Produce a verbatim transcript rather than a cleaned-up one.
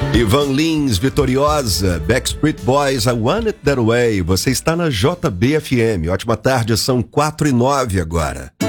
Ivan Lins, Vitoriosa, Backstreet Boys, I Want It That Way. Você está na J B F M. Ótima tarde, são quatro e nove agora.